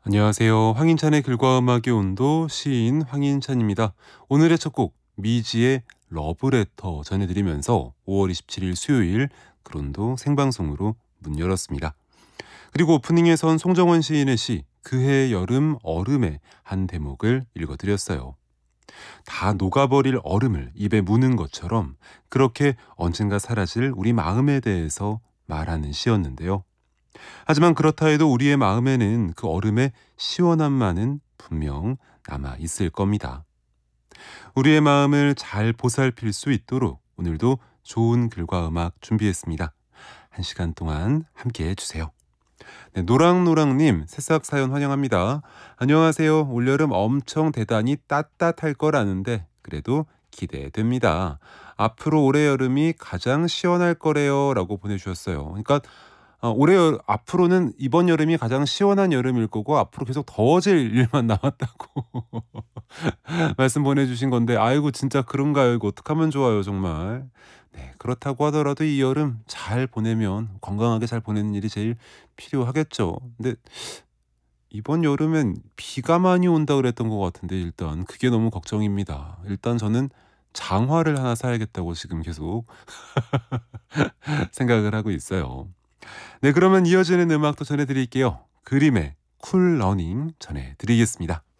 안녕하세요. 황인찬의 글과 음악의 온도 시인 황인찬입니다. 오늘의 첫 곡 미지의 러브레터 전해드리면서 5월 27일 수요일 그론도 생방송으로 문 열었습니다. 그리고 오프닝에선 송정원 시인의 시 그해 여름 얼음의 한 대목을 읽어드렸어요. 다 녹아버릴 얼음을 입에 무는 것처럼 그렇게 언젠가 사라질 우리 마음에 대해서 말하는 시였는데요. 하지만 그렇다 해도 우리의 마음에는 그 얼음의 시원함만은 분명 남아 있을 겁니다. 우리의 마음을 잘 보살필 수 있도록 오늘도 좋은 글과 음악 준비했습니다. 1시간 동안 함께 해주세요. 네, 노랑노랑님 새싹 사연 환영합니다. 안녕하세요. 올여름 엄청 대단히 따뜻할 거라는데 그래도 기대됩니다. 앞으로 올해 여름이 가장 시원할 거래요 라고 보내주셨어요. 그러니까 앞으로는 이번 여름이 가장 시원한 여름일 거고 앞으로 계속 더워질 일만 남았다고 말씀 보내주신 건데 아이고 진짜 그런가요? 이거 어떡하면 좋아요 정말. 네, 그렇다고 하더라도 이 여름 잘 보내면 건강하게 잘 보내는 일이 제일 필요하겠죠. 근데 이번 여름엔 비가 많이 온다 그랬던 것 같은데 일단 그게 너무 걱정입니다. 일단 저는 장화를 하나 사야겠다고 지금 계속 생각을 하고 있어요. 네, 그러면 이어지는 음악도 전해드릴게요. 그림의 쿨 러닝 전해드리겠습니다.